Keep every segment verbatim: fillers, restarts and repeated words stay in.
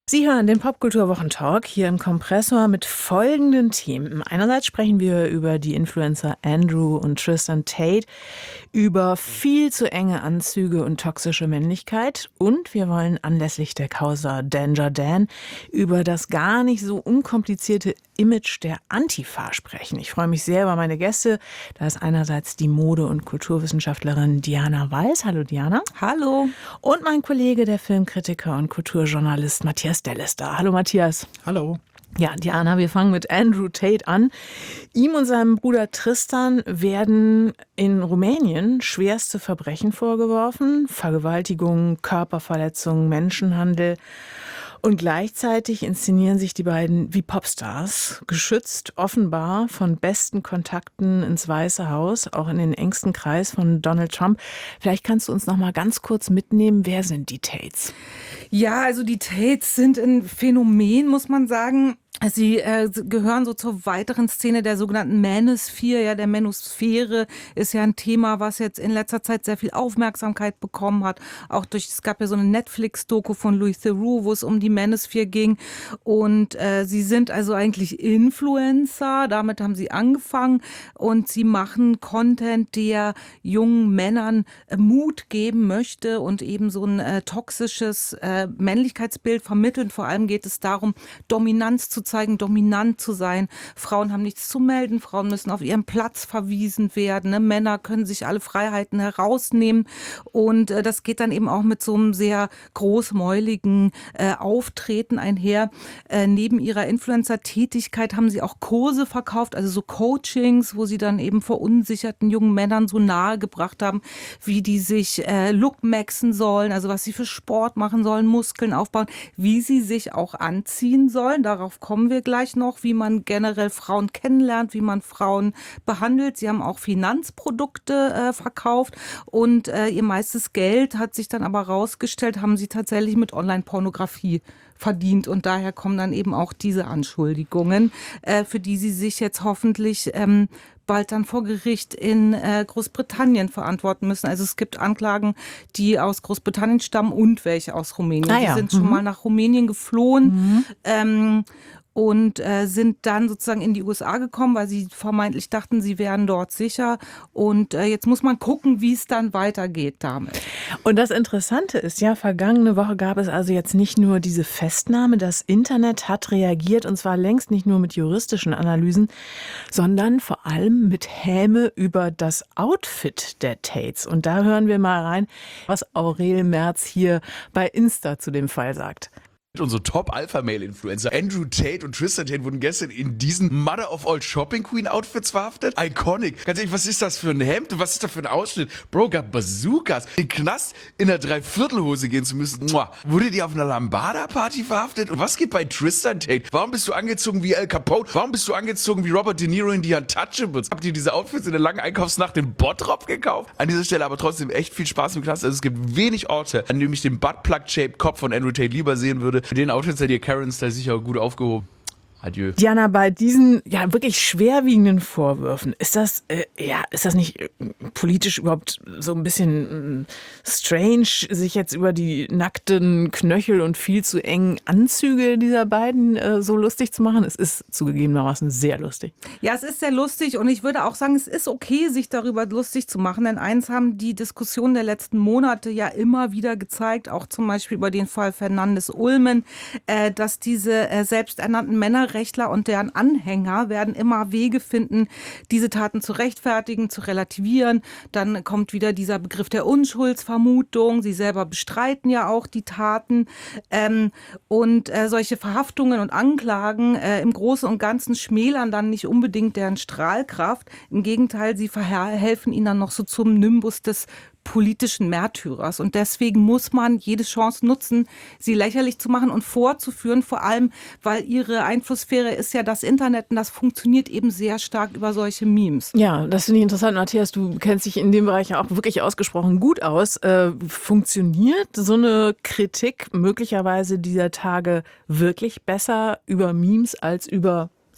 Sie hören den Popkultur-Wochentalk hier im Kompressor mit folgenden Themen. Einerseits sprechen wir über die Influencer Andrew und Tristan Tate, über viel zu enge Anzüge und toxische Männlichkeit. Und wir wollen anlässlich der Causa Danger Dan über das gar nicht so unkomplizierte Image der Antifa sprechen. Ich freue mich sehr über meine Gäste. Da ist einerseits die Mode- und Kulturwissenschaftlerin Diana Weiß. Hallo Diana. Hallo. Und mein Kollege, der Filmkritiker und Kulturjournalist Matthias Delles da. Hallo Matthias. Hallo. Ja, Diana, wir fangen mit Andrew Tate an. Ihm und seinem Bruder Tristan werden in Rumänien schwerste Verbrechen vorgeworfen. Vergewaltigung, Körperverletzung, Menschenhandel. Und gleichzeitig inszenieren sich die beiden wie Popstars, geschützt offenbar von besten Kontakten ins Weiße Haus, auch in den engsten Kreis von Donald Trump. Vielleicht kannst du uns noch mal ganz kurz mitnehmen, wer sind die Tates? Ja, also die Tates sind ein Phänomen, muss man sagen. Sie äh, gehören so zur weiteren Szene der sogenannten Manosphere. Ja, der Manosphäre ist ja ein Thema, was jetzt in letzter Zeit sehr viel Aufmerksamkeit bekommen hat. Auch durch, es gab ja so eine Netflix-Doku von Louis Theroux, wo es um die Manosphere ging. Und äh, sie sind also eigentlich Influencer. Damit haben sie angefangen. Und sie machen Content, der jungen Männern äh, Mut geben möchte und eben so ein äh, toxisches äh, Männlichkeitsbild vermitteln. Vor allem geht es darum, Dominanz zu zeigen, dominant zu sein. Frauen haben nichts zu melden, Frauen müssen auf ihren Platz verwiesen werden. Ne? Männer können sich alle Freiheiten herausnehmen. Und äh, das geht dann eben auch mit so einem sehr großmäuligen äh, Auftreten einher. Äh, neben ihrer Influencer-Tätigkeit haben sie auch Kurse verkauft, also so Coachings, wo sie dann eben verunsicherten jungen Männern so nahe gebracht haben, wie die sich äh, lookmaxen sollen, also was sie für Sport machen sollen, Muskeln aufbauen, wie sie sich auch anziehen sollen. Darauf kommen wir gleich noch, wie man generell Frauen kennenlernt, wie man Frauen behandelt. Sie haben auch Finanzprodukte äh, verkauft und äh, ihr meistes Geld hat sich dann aber rausgestellt, haben sie tatsächlich mit Online-Pornografie verdient und daher kommen dann eben auch diese Anschuldigungen, äh, für die sie sich jetzt hoffentlich ähm, bald dann vor Gericht in äh, Großbritannien verantworten müssen. Also es gibt Anklagen, die aus Großbritannien stammen und welche aus Rumänien. Ah ja. Die sind schon Mhm. mal nach Rumänien geflohen. Mhm. Ähm, und äh, sind dann sozusagen in die U S A gekommen, weil sie vermeintlich dachten, sie wären dort sicher. Und äh, jetzt muss man gucken, wie es dann weitergeht damit. Und das Interessante ist ja, vergangene Woche gab es also jetzt nicht nur diese Festnahme, das Internet hat reagiert und zwar längst nicht nur mit juristischen Analysen, sondern vor allem mit Häme über das Outfit der Tates. Und da hören wir mal rein, was Aurel Merz hier bei Insta zu dem Fall sagt. Unsere Top-Alpha-Male-Influencer Andrew Tate und Tristan Tate wurden gestern in diesen Mother of All Shopping Queen Outfits verhaftet. Iconic. Ganz ehrlich, was ist das für ein Hemd? Was ist das für ein Ausschnitt? Bro, gab Bazookas. In den Knast in der Dreiviertelhose gehen zu müssen. Mua. Wurdet ihr auf einer Lambada-Party verhaftet? Und was geht bei Tristan Tate? Warum bist du angezogen wie Al Capone? Warum bist du angezogen wie Robert De Niro in die Untouchables? Habt ihr diese Outfits in der langen Einkaufsnacht in Bottrop gekauft? An dieser Stelle aber trotzdem echt viel Spaß im Knast. Also es gibt wenig Orte, an denen ich den Buttplug-shaped Kopf von Andrew Tate lieber sehen würde. Mit den Outfits seid ihr Karens da sicher gut aufgehoben. Adieu. Diana, bei diesen ja wirklich schwerwiegenden Vorwürfen, ist das äh, ja ist das nicht äh, politisch überhaupt so ein bisschen äh, strange, sich jetzt über die nackten Knöchel und viel zu engen Anzüge dieser beiden äh, so lustig zu machen? Es ist zugegebenermaßen sehr lustig. Ja, es ist sehr lustig und ich würde auch sagen, es ist okay, sich darüber lustig zu machen, denn eins haben die Diskussionen der letzten Monate ja immer wieder gezeigt, auch zum Beispiel über den Fall Fernandes Ulmen, äh, dass diese äh, selbsternannten Männer Rechtler und deren Anhänger werden immer Wege finden, diese Taten zu rechtfertigen, zu relativieren. Dann kommt wieder dieser Begriff der Unschuldsvermutung. Sie selber bestreiten ja auch die Taten. Ähm, und äh, solche Verhaftungen und Anklagen äh, im Großen und Ganzen schmälern dann nicht unbedingt deren Strahlkraft. Im Gegenteil, sie verhelfen ihnen dann noch so zum Nimbus des politischen Märtyrers. Und deswegen muss man jede Chance nutzen, sie lächerlich zu machen und vorzuführen, vor allem, weil ihre Einflusssphäre ist ja das Internet und das funktioniert eben sehr stark über solche Memes. Ja, das finde ich interessant. Matthias, du kennst dich in dem Bereich ja auch wirklich ausgesprochen gut aus. Äh, funktioniert so eine Kritik möglicherweise dieser Tage wirklich besser über Memes als über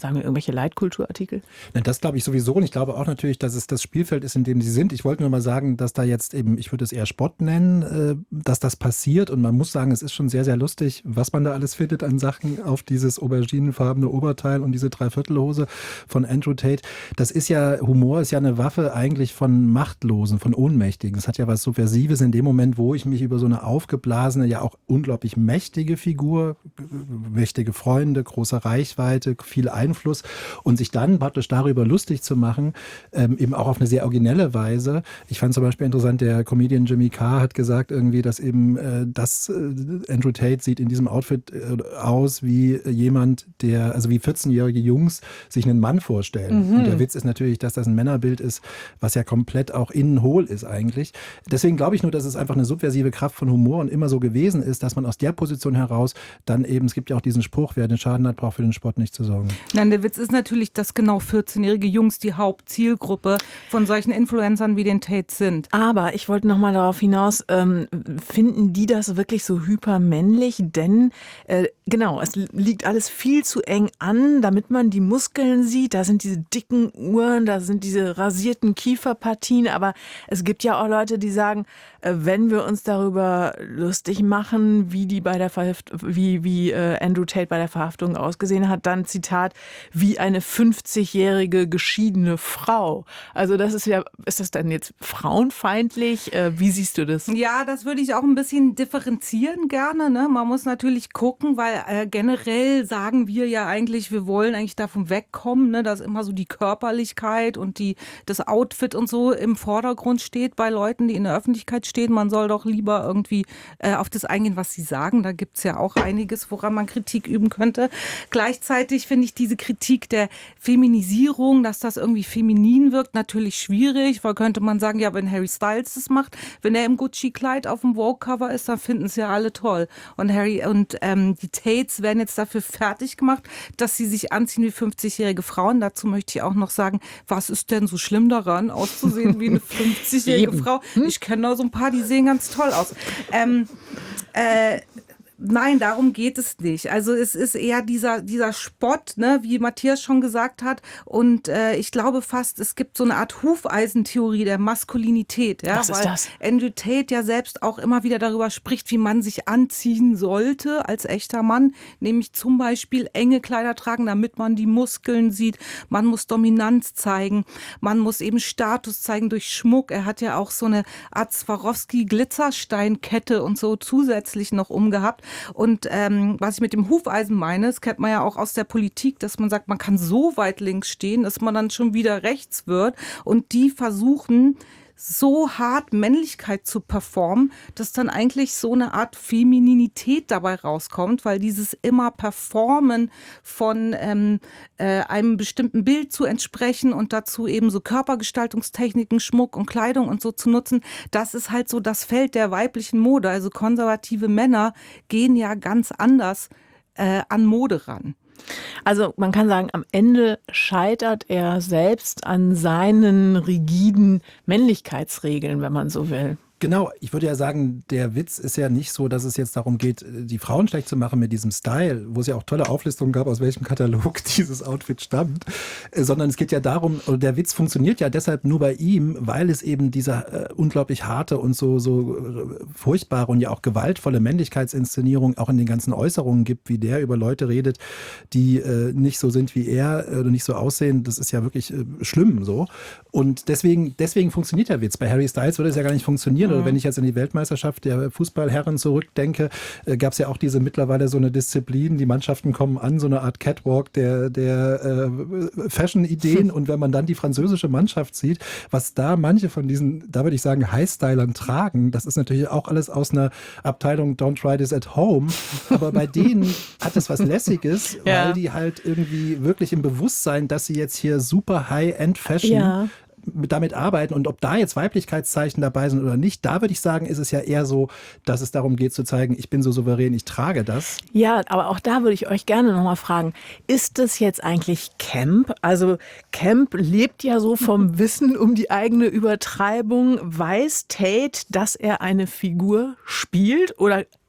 sagen wir, irgendwelche Leitkulturartikel? Na, das glaube ich sowieso und ich glaube auch natürlich, dass es das Spielfeld ist, in dem sie sind. Ich wollte nur mal sagen, dass da jetzt eben, ich würde es eher Spott nennen, äh, dass das passiert und man muss sagen, es ist schon sehr, sehr lustig, was man da alles findet an Sachen auf dieses auberginenfarbene Oberteil und diese Dreiviertelhose von Andrew Tate. Das ist ja, Humor ist ja eine Waffe eigentlich von Machtlosen, von Ohnmächtigen. Es hat ja was Subversives in dem Moment, wo ich mich über so eine aufgeblasene, ja auch unglaublich mächtige Figur, mächtige Freunde, große Reichweite, viel Einfluss und sich dann praktisch darüber lustig zu machen, ähm, eben auch auf eine sehr originelle Weise. Ich fand zum Beispiel interessant, der Comedian Jimmy Carr hat gesagt irgendwie, dass eben äh, das äh, Andrew Tate sieht in diesem Outfit äh, aus wie jemand, der, also wie vierzehnjährige Jungs sich einen Mann vorstellen. Mhm. Und der Witz ist natürlich, dass das ein Männerbild ist, was ja komplett auch innen hohl ist eigentlich. Deswegen glaube ich nur, dass es einfach eine subversive Kraft von Humor und immer so gewesen ist, dass man aus der Position heraus dann eben, es gibt ja auch diesen Spruch, wer den Schaden hat, braucht für den Spott nicht zu sorgen. Nein, der Witz ist natürlich, dass genau vierzehnjährige Jungs die Hauptzielgruppe von solchen Influencern wie den Tate sind. Aber ich wollte noch mal darauf hinaus, ähm, finden die das wirklich so hypermännlich? Denn äh, genau, es liegt alles viel zu eng an, damit man die Muskeln sieht. Da sind diese dicken Uhren, da sind diese rasierten Kieferpartien. Aber es gibt ja auch Leute, die sagen, äh, wenn wir uns darüber lustig machen, wie die bei der Verhaft- wie, wie äh, Andrew Tate bei der Verhaftung ausgesehen hat, dann Zitat, wie eine fünfzigjährige geschiedene Frau. Also das ist ja, ist das dann jetzt frauenfeindlich? Äh, wie siehst du das? Ja, das würde ich auch ein bisschen differenzieren gerne. Ne? Man muss natürlich gucken, weil äh, generell sagen wir ja eigentlich, wir wollen eigentlich davon wegkommen, ne? Dass immer so die Körperlichkeit und die, das Outfit und so im Vordergrund steht bei Leuten, die in der Öffentlichkeit stehen. Man soll doch lieber irgendwie äh, auf das eingehen, was sie sagen. Da gibt es ja auch einiges, woran man Kritik üben könnte. Gleichzeitig finde ich diese Kritik der Feminisierung, dass das irgendwie feminin wirkt, natürlich schwierig, weil könnte man sagen, ja, wenn Harry Styles das macht, wenn er im Gucci-Kleid auf dem Vogue-Cover ist, dann finden es ja alle toll. Und Harry und ähm, die Tates werden jetzt dafür fertig gemacht, dass sie sich anziehen wie fünfzigjährige Frauen. Dazu möchte ich auch noch sagen, was ist denn so schlimm daran, auszusehen wie eine fünfzigjährige Frau? Ich kenne da so ein paar, die sehen ganz toll aus. Ähm, äh, Nein, darum geht es nicht. Also es ist eher dieser, dieser Spott, ne, wie Matthias schon gesagt hat. Und äh, ich glaube fast, es gibt so eine Art Hufeisentheorie der Maskulinität. Ja, Was ist weil das? Andrew Tate ja selbst auch immer wieder darüber spricht, wie man sich anziehen sollte als echter Mann. Nämlich zum Beispiel enge Kleider tragen, damit man die Muskeln sieht. Man muss Dominanz zeigen. Man muss eben Status zeigen durch Schmuck. Er hat ja auch so eine Art Swarovski-Glitzersteinkette und so zusätzlich noch umgehabt. Und ähm, was ich mit dem Hufeisen meine, das kennt man ja auch aus der Politik, dass man sagt, man kann so weit links stehen, dass man dann schon wieder rechts wird. Und die versuchen so hart Männlichkeit zu performen, dass dann eigentlich so eine Art Femininität dabei rauskommt, weil dieses immer Performen von ähm, äh, einem bestimmten Bild zu entsprechen und dazu eben so Körpergestaltungstechniken, Schmuck und Kleidung und so zu nutzen, das ist halt so das Feld der weiblichen Mode. Also konservative Männer gehen ja ganz anders äh, an Mode ran. Also man kann sagen, am Ende scheitert er selbst an seinen rigiden Männlichkeitsregeln, wenn man so will. Genau, ich würde ja sagen, der Witz ist ja nicht so, dass es jetzt darum geht, die Frauen schlecht zu machen mit diesem Style, wo es ja auch tolle Auflistungen gab, aus welchem Katalog dieses Outfit stammt, sondern es geht ja darum, oder der Witz funktioniert ja deshalb nur bei ihm, weil es eben diese äh, unglaublich harte und so, so äh, furchtbare und ja auch gewaltvolle Männlichkeitsinszenierung auch in den ganzen Äußerungen gibt, wie der über Leute redet, die äh, nicht so sind wie er oder nicht so aussehen. Das ist ja wirklich äh, schlimm so. Und deswegen, deswegen funktioniert der Witz. Bei Harry Styles würde es ja gar nicht funktionieren. Oder wenn ich jetzt an die Weltmeisterschaft der Fußballherren zurückdenke, äh, gab es ja auch diese mittlerweile so eine Disziplin, die Mannschaften kommen an, so eine Art Catwalk der, der äh, Fashion-Ideen. Und wenn man dann die französische Mannschaft sieht, was da manche von diesen, da würde ich sagen, Highstylern tragen, das ist natürlich auch alles aus einer Abteilung Don't Try This at Home. Aber bei denen hat es was Lässiges, Ja. weil die halt irgendwie wirklich im Bewusstsein, dass sie jetzt hier super High-End-Fashion Ja. damit arbeiten und ob da jetzt Weiblichkeitszeichen dabei sind oder nicht, da würde ich sagen, ist es ja eher so, dass es darum geht zu zeigen, ich bin so souverän, ich trage das. Ja, aber auch da würde ich euch gerne nochmal fragen, ist das jetzt eigentlich Camp? Also Camp lebt ja so vom Wissen um die eigene Übertreibung. Weiß Tate, dass er eine Figur spielt oder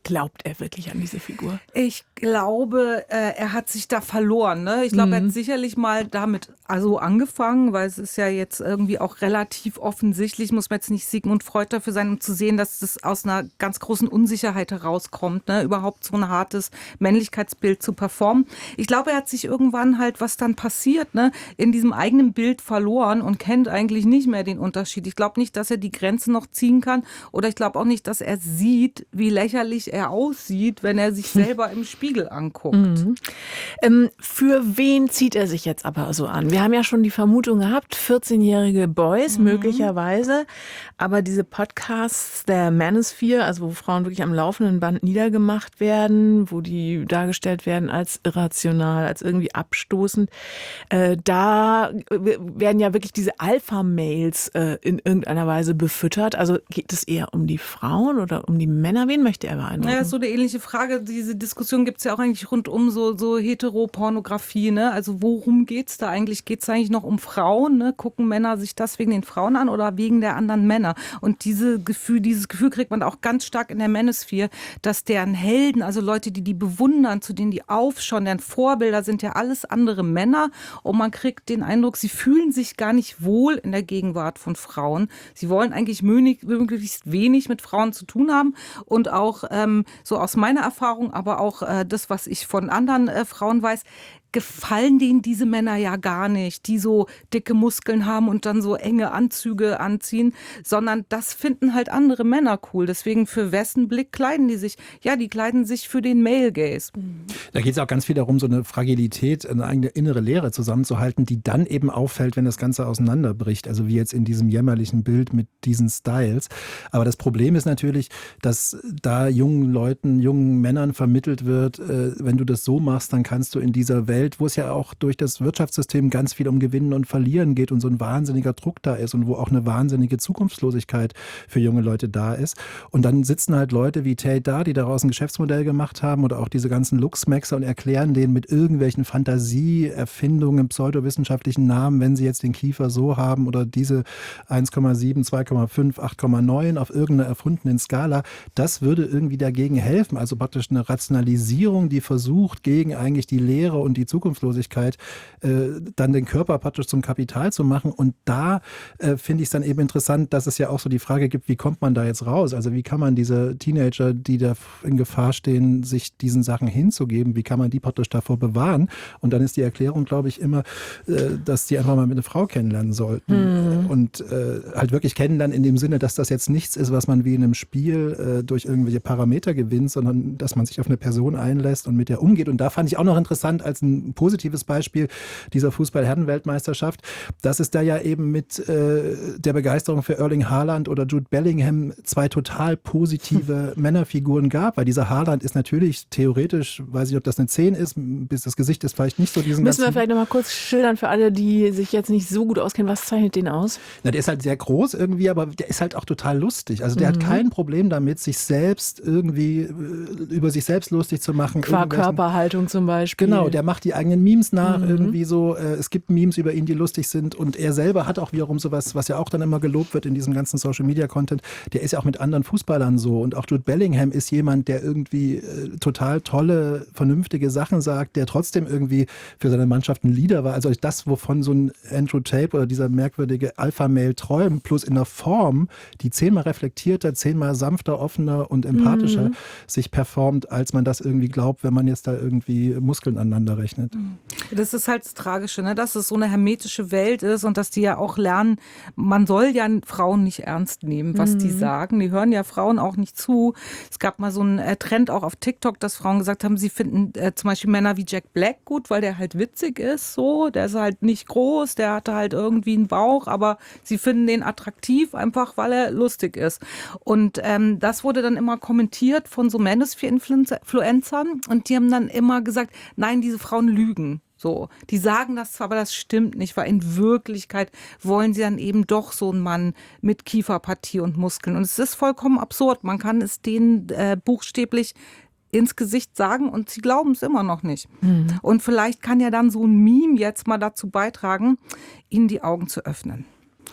glaubt er wirklich an diese Figur? Ich glaube, äh, er hat sich da verloren. Ne? Ich glaube, Mhm. er hat sicherlich mal damit also angefangen, weil es ist ja jetzt irgendwie auch relativ offensichtlich, muss man jetzt nicht Sigmund Freud dafür sein, um zu sehen, dass das aus einer ganz großen Unsicherheit herauskommt, ne? Überhaupt so ein hartes Männlichkeitsbild zu performen. Ich glaube, er hat sich irgendwann halt, was dann passiert, ne? in diesem eigenen Bild verloren und kennt eigentlich nicht mehr den Unterschied. Ich glaube nicht, dass er die Grenze noch ziehen kann oder ich glaube auch nicht, dass er sieht, wie lächerlich er aussieht, wenn er sich selber im Spiegel anguckt. Mhm. Ähm, für wen zieht er sich jetzt aber so an? Wir haben ja schon die Vermutung gehabt, vierzehnjährige Boys Mhm. möglicherweise, aber diese Podcasts der Manosphere, also wo Frauen wirklich am laufenden Band niedergemacht werden, wo die dargestellt werden als irrational, als irgendwie abstoßend, äh, da werden ja wirklich diese Alpha-Mails äh, in irgendeiner Weise befüttert. Also geht es eher um die Frauen oder um die Männer? Wen möchte er beeindrucken? Ja, ist so eine ähnliche Frage. Diese Diskussion gibt es ja auch eigentlich rund um so, so Heteropornografie. Ne? Also worum geht's da eigentlich? Geht's eigentlich noch um Frauen? Ne? Gucken Männer sich das wegen den Frauen an oder wegen der anderen Männer? Und diese Gefühl, dieses Gefühl kriegt man auch ganz stark in der Manosphere, dass deren Helden, also Leute, die die bewundern, zu denen die aufschauen, deren Vorbilder sind ja alles andere Männer. Und man kriegt den Eindruck, sie fühlen sich gar nicht wohl in der Gegenwart von Frauen. Sie wollen eigentlich möglichst wenig mit Frauen zu tun haben. Und auch ähm, so aus meiner Erfahrung, aber auch äh, das, was ich von anderen äh, Frauen weiß, gefallen denen diese Männer ja gar nicht, die so dicke Muskeln haben und dann so enge Anzüge anziehen, sondern das finden halt andere Männer cool. Deswegen für wessen Blick kleiden die sich? Ja, die kleiden sich für den Male Gaze. Da geht es auch ganz viel darum, so eine Fragilität, eine eigene innere Leere zusammenzuhalten, die dann eben auffällt, wenn das Ganze auseinanderbricht. Also wie jetzt in diesem jämmerlichen Bild mit diesen Styles. Aber das Problem ist natürlich, dass da jungen Leuten, jungen Männern vermittelt wird, äh, wenn du das so machst, dann kannst du in dieser Welt, wo es ja auch durch das Wirtschaftssystem ganz viel um Gewinnen und Verlieren geht und so ein wahnsinniger Druck da ist und wo auch eine wahnsinnige Zukunftslosigkeit für junge Leute da ist. Und dann sitzen halt Leute wie Tate da, die daraus ein Geschäftsmodell gemacht haben oder auch diese ganzen Luxmaxer und erklären denen mit irgendwelchen Fantasieerfindungen, pseudowissenschaftlichen Namen, wenn sie jetzt den Kiefer so haben oder diese eins Komma sieben, zwei Komma fünf, acht Komma neun auf irgendeiner erfundenen Skala, das würde irgendwie dagegen helfen. Also praktisch eine Rationalisierung, die versucht, gegen eigentlich die Lehre und die Zukunftslosigkeit äh, dann den Körper praktisch zum Kapital zu machen. Und da äh, finde ich es dann eben interessant, dass es ja auch so die Frage gibt, wie kommt man da jetzt raus? Also wie kann man diese Teenager, die da in Gefahr stehen, sich diesen Sachen hinzugeben, wie kann man die praktisch davor bewahren? Und dann ist die Erklärung, glaube ich, immer, äh, dass die einfach mal mit einer Frau kennenlernen sollten. Mhm. Und äh, halt wirklich kennenlernen in dem Sinne, dass das jetzt nichts ist, was man wie in einem Spiel äh, durch irgendwelche Parameter gewinnt, sondern dass man sich auf eine Person einlässt und mit der umgeht. Und da fand ich auch noch interessant als ein positives Beispiel dieser Fußball-Herren-Weltmeisterschaft, dass es da ja eben mit äh, der Begeisterung für Erling Haaland oder Jude Bellingham zwei total positive hm. Männerfiguren gab. Weil dieser Haaland ist natürlich theoretisch, weiß ich, ob das eine zehn ist, bis das Gesicht ist vielleicht nicht so diesen Müssen wir ganzen... vielleicht nochmal kurz schildern für alle, die sich jetzt nicht so gut auskennen, was zeichnet den aus? Na, der ist halt sehr groß irgendwie, aber der ist halt auch total lustig. Also der mhm. hat kein Problem damit, sich selbst irgendwie über sich selbst lustig zu machen. Qua Körperhaltung zum Beispiel. Genau, der macht die eigenen Memes nach, mhm. irgendwie so. Äh, es gibt Memes über ihn, die lustig sind und er selber hat auch wiederum sowas, was ja auch dann immer gelobt wird in diesem ganzen Social-Media-Content. Der ist ja auch mit anderen Fußballern so und auch Jude Bellingham ist jemand, der irgendwie äh, total tolle, vernünftige Sachen sagt, der trotzdem irgendwie für seine Mannschaft ein Leader war. Also das, wovon so ein Andrew Tate oder dieser merkwürdige Alpha-Male träumt, plus in der Form, die zehnmal reflektierter, zehnmal sanfter, offener und empathischer mhm. sich performt, als man das irgendwie glaubt, wenn man jetzt da irgendwie Muskeln aneinander rechnet. Das ist halt das Tragische, ne? Dass es so eine hermetische Welt ist und dass die ja auch lernen, man soll ja Frauen nicht ernst nehmen, was mhm. die sagen. Die hören ja Frauen auch nicht zu. Es gab mal so einen äh, Trend auch auf TikTok, dass Frauen gesagt haben, sie finden äh, zum Beispiel Männer wie Jack Black gut, weil der halt witzig ist, so. Der ist halt nicht groß, der hatte halt irgendwie einen Bauch, aber sie finden den attraktiv, einfach weil er lustig ist. Und ähm, das wurde dann immer kommentiert von so Manosphere-Influencern und die haben dann immer gesagt, nein, diese Frauen lügen. So, die sagen das zwar, aber das stimmt nicht, weil in Wirklichkeit wollen sie dann eben doch so einen Mann mit Kieferpartie und Muskeln. Und es ist vollkommen absurd. Man kann es denen äh, buchstäblich ins Gesicht sagen und sie glauben es immer noch nicht. Mhm. Und vielleicht kann ja dann so ein Meme jetzt mal dazu beitragen, ihnen die Augen zu öffnen.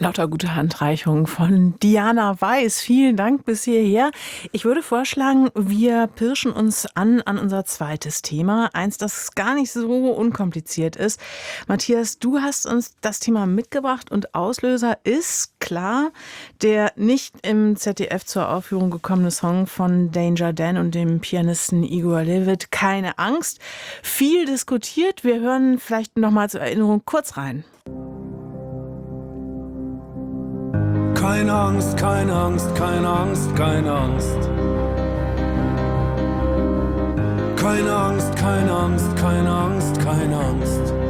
Lauter gute Handreichungen von Diana Weiß. Vielen Dank bis hierher. Ich würde vorschlagen, wir pirschen uns an an unser zweites Thema. Eins, das gar nicht so unkompliziert ist. Matthias, du hast uns das Thema mitgebracht und Auslöser ist klar der nicht im Z D F zur Aufführung gekommene Song von Danger Dan und dem Pianisten Igor Levit, Keine Angst. Viel diskutiert. Wir hören vielleicht noch mal zur Erinnerung kurz rein. Keine Angst, keine Angst, keine Angst, keine Angst. Keine Angst, keine Angst, keine Angst, keine Angst.